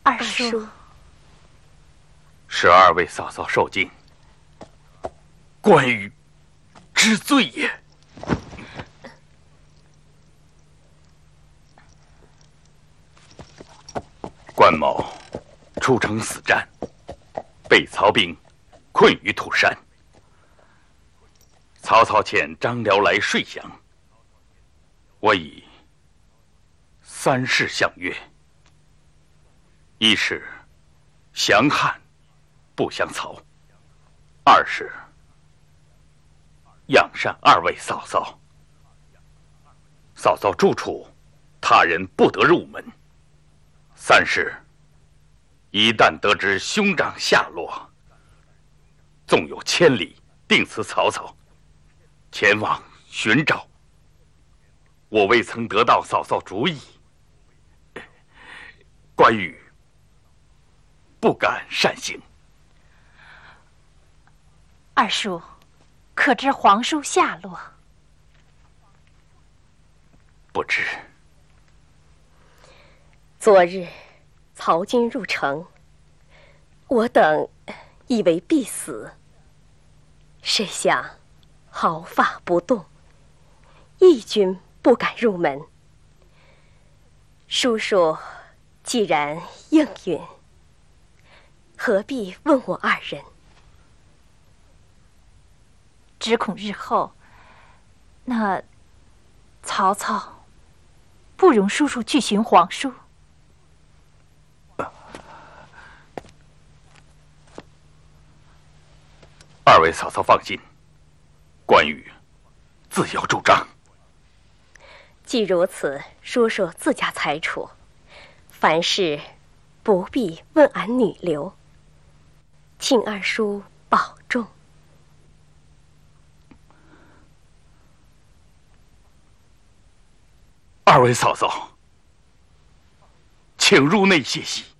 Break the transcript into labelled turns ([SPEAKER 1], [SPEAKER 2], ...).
[SPEAKER 1] 二叔
[SPEAKER 2] 12位嫂嫂受惊，关羽知罪也。关某出城死战，被曹兵困于土山。曹操遣张辽来说降，我以3事相约：一是降汉不降曹；2是养善2位嫂嫂。嫂嫂住处，他人不得入门。3是一旦得知兄长下落，纵有千里，定辞曹操，前往寻找。我未曾得到嫂嫂主意，关羽不敢擅行。
[SPEAKER 1] 二叔，可知皇叔下落？
[SPEAKER 2] 不知。
[SPEAKER 3] 昨日曹军入城，我等以为必死，谁想毫发不动，一军不敢入门。叔叔既然应允，何必问我2人？
[SPEAKER 1] 只恐日后那曹操不容叔叔去寻皇叔。
[SPEAKER 2] 2位嫂嫂放心，关羽自有主张。
[SPEAKER 3] 既如此，叔叔自家裁处，凡事不必问俺女流，请二叔保重。
[SPEAKER 2] 2位嫂嫂，请入内歇息。